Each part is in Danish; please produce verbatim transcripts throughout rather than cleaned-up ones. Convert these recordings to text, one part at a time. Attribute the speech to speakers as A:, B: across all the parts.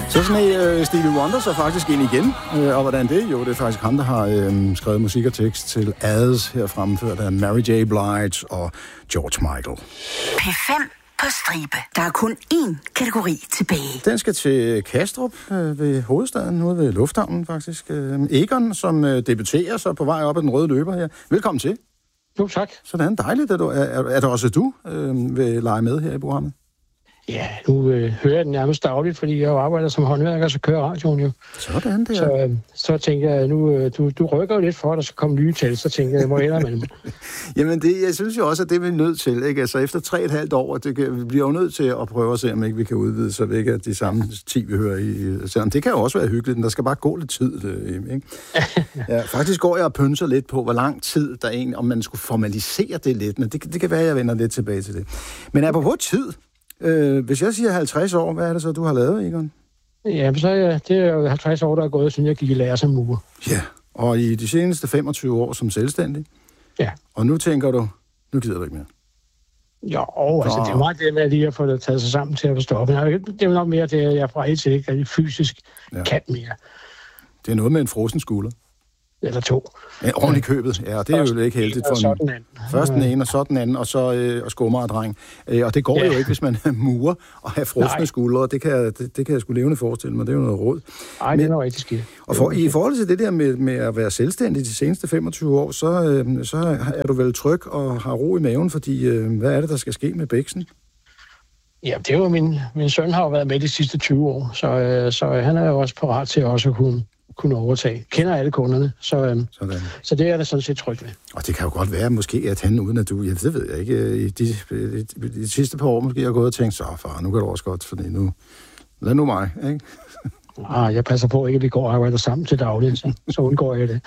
A: Så sådan en Stevie Wonder så faktisk ind igen. Og hvordan det? Jo, det er faktisk ham, der har øh, skrevet musik og tekst til Ads, her fremført af Mary J. Blige og George Michael.
B: P fem på stribe. Der er kun én kategori tilbage.
A: Den skal til Kastrup øh, ved hovedstaden, ude ved lufthavnen faktisk. Øh, Egon, som øh, debuterer så på vej op ad den røde løber her. Velkommen til.
C: Jo, tak.
A: Sådan, dejligt. Er, du, er, er det også du øh, vil lege med her i programmet?
C: Ja, nu øh, hører jeg den nærmest dagligt, fordi jeg arbejder som håndværker, så kører radioen jo.
A: Sådan der.
C: Så, øh, så tænker jeg, nu øh, du, du rykker jo lidt for, at der skal komme nye tal, så tænker jeg, jeg må hellere med dem.
A: Jamen, det, jeg synes jo også, at det er vi nødt til, ikke? Altså, efter tre og et halvt år, det kan, vi bliver jo nødt til at prøve at se, om ikke vi kan udvide, så vi ikke er de samme ti, vi hører i. Selvom det kan jo også være hyggeligt, men der skal bare gå lidt tid, ikke? Ja, faktisk går jeg og pønser lidt på, hvor lang tid der egentlig, om man skulle formalisere det lidt, men det, det kan være, at jeg vender lidt tilbage til det. Men apropos tid, Øh, hvis jeg siger halvtreds år, hvad er det så, du har lavet, Egon?
C: Ja, så er jeg, det er jo halvtreds år, der er gået, siden jeg gik i lære som murer.
A: Ja, og i de seneste femogtyve år som selvstændig?
C: Ja.
A: Og nu tænker du, nu gider du ikke mere?
C: Jo, altså det er meget det med, at lige at få det taget sig sammen til at forstå. Men det er jo nok mere det, at jeg fra et til ikke rigtig fysisk ja. kan mere.
A: Det er noget med en frossen skulder.
C: Eller to.
A: Ja, ordentligt købet, ja, det er
C: først
A: jo ikke heldigt for en...
C: Den
A: Først den ene, og så den anden, og så øh, og skummeradreng. Øh, og det går ja. jo ikke, hvis man er murer og har frosne skuldre. Det kan, det, det kan jeg sgu levende forestille mig. Det er jo noget råd.
C: Nej, det er noget rigtig skidt.
A: Og for, i forhold til det der med, med at være selvstændig de seneste femogtyve år, så, øh, så er du vel tryg og har ro i maven, fordi øh, hvad er det, der skal ske med bæksen?
C: Ja, det er jo min, min søn har jo været med de sidste tyve år, så, øh, så han er jo også parat til også at kunne kunne overtage. Kender alle kunderne, så, øhm, så det er det sådan set trygt ved.
A: Og det kan jo godt være, måske, at han uden at du, ja, det ved jeg ikke, i de, i de sidste par år måske har gået og tænkt, så far, nu kan det også godt, fordi nu, lad nu mig, ikke?
C: Ah, jeg passer på ikke, at vi går og arbejder sammen til daglig, så, så undgår jeg det.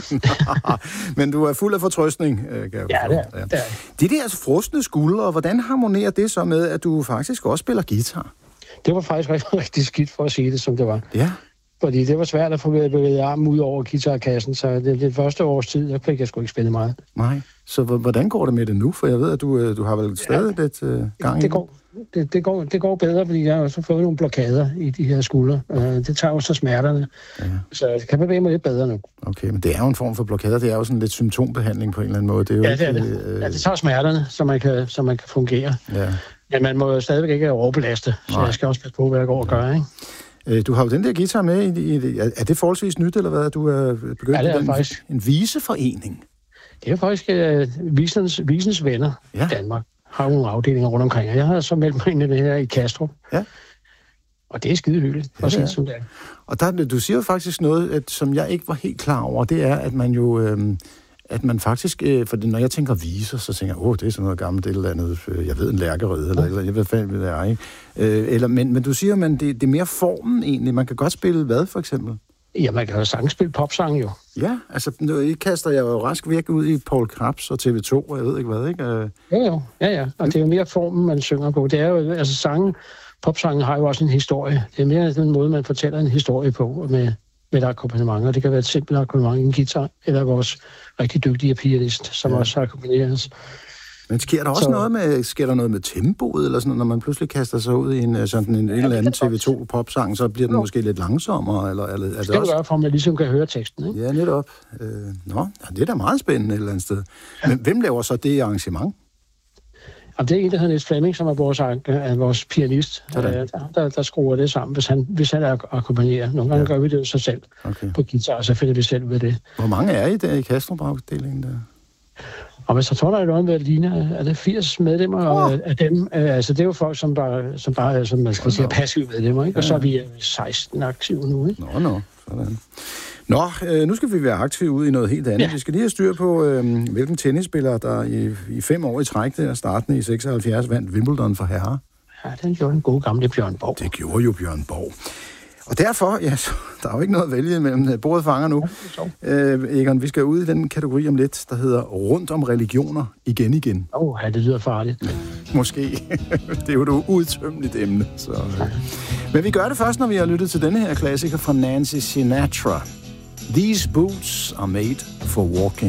A: Men du er fuld af fortrøstning, kan jeg
C: ja, det er, ja, det er.
A: De der frosne skuldre, hvordan harmonerer det så med, at du faktisk også spiller guitar?
C: Det var faktisk rigtig, rigtig skidt for at sige det, som det var.
A: Ja.
C: Fordi det var svært at få bevæget armen ud over guitarkassen, så det, det første års tid, der fik jeg sgu ikke spille meget.
A: Nej, så hvordan går det med det nu? For jeg ved, at du, du har vel stadig ja, lidt uh, gang i
C: det. Går, det, det, går, det går bedre, fordi jeg har også fået nogle blokader i de her skuldre. Uh, det tager jo så smerterne, ja. Så det kan bevæge mig lidt bedre nu.
A: Okay, men det er jo en form for blokader. Det er jo sådan lidt symptombehandling på en eller anden måde. Det er jo
C: ja,
A: ikke,
C: det er det.
A: Øh...
C: Ja, det tager smerterne, så man kan, så man kan fungere. Ja. Men man må jo stadigvæk ikke overbelaste, så Nej. jeg skal også passe på, hvad jeg går og gør, ikke?
A: Du har jo den der guitar med i, i er det forholdsvis nyt, eller hvad? Du er begyndt
C: ja, det er
A: den,
C: faktisk
A: en viseforening.
C: Det er faktisk uh, visens, visens venner ja. i Danmark. Har nogle afdelinger rundt omkring, og jeg har så meldt mig ind i det her i Kastrup. Ja. Og det er skide hyggeligt, ja, ja. Som det er.
A: Og der, du siger jo faktisk noget, at, som jeg ikke var helt klar over, det er, at man jo... Øhm, at man faktisk, øh, for når jeg tænker viser, så tænker jeg, åh, det er sådan noget gammelt, det eller andet, øh, jeg ved, en lærkerede, eller, eller jeg ved fandme, hvad det er, ikke? Øh, eller, men, men du siger, at det, det er mere formen egentlig. Man kan godt spille hvad, for eksempel?
C: Ja, man kan jo sangspille popsang, jo.
A: Ja, altså, nu I kaster jeg jo rask væk ud i Poul Krebs og T V to, og jeg ved ikke hvad, ikke? Øh...
C: Ja, jo, ja, ja, og det er jo mere formen, man synger på. Det er jo, altså, sangen, popsangen har jo også en historie. Det er mere den måde, man fortæller en historie på, med med et akkompagnement, og det kan være et simpelt akkompagnement, en guitar, eller vores rigtig dygtige pianist, som ja. også akkompagneres.
A: Men sker der også så... noget med, sker der noget med tempoet, eller sådan, når man pludselig kaster sig ud i en, sådan en, ja, en eller anden T V to popsang, så bliver den jo. måske lidt langsommere, eller, eller er det,
C: det skal også... du gøre, for at man ligesom kan høre teksten, ikke?
A: Ja, netop. Øh, nå, det er da meget spændende et eller andet sted. Ja. Men hvem laver så det arrangement?
C: Og det er en, der hedder Niels Flemming, som er vores, er vores pianist, der, der, der skruer det sammen, hvis han, hvis han akkompagnerer. Nogle gange ja. gør vi det jo så selv okay. på guitar, og så finder vi selv ved det.
A: Hvor mange er I der i Kastrup-afdelingen der?
C: Og hvis jeg tror, der er noget med at ligne, er det firs medlemmer oh. af dem. Altså, det er jo folk, som bare, som bare som man skal oh, sige, passive medlemmer, ikke? Og ja. så er vi seksten aktive nu, ikke?
A: Nå, nå, sådan. Nå, øh, nu skal vi være aktive ude i noget helt andet. Ja. Vi skal lige have styr på, øh, hvilken tennisspiller, der i, i fem år i træk, der startende i seksoghalvfjerds, vandt Wimbledon for herrer.
C: Ja, den gjorde en god gamle Bjørn Borg.
A: Det gjorde jo Bjørn Borg. Og derfor, ja, så, der er jo ikke noget at vælge mellem. Bordet fanger nu. Ja, øh, Egon, vi skal ud i den kategori om lidt, der hedder Rundt om religioner igen igen.
C: Åh, oh, ja, det lyder farligt.
A: Måske. Det er jo et udtømmeligt emne. Så. Ja. Men vi gør det først, når vi har lyttet til denne her klassiker fra Nancy Sinatra. These boots are made for walking.